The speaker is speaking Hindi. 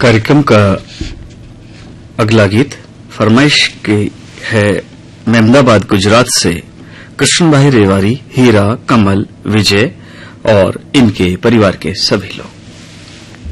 कार्यक्रम का अगला गीत फरमाइश की है मेहमदाबाद गुजरात से कृष्ण भाई रेवारी, हीरा, कमल, विजय और इनके परिवार के सभी लोग।